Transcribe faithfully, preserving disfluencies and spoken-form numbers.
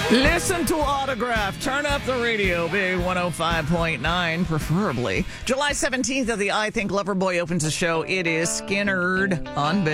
Listen to Autograph. Turn up the radio. Big one oh five point nine, preferably. July seventeenth, of the I Think Loverboy opens the show. It is Skinnerd on Big.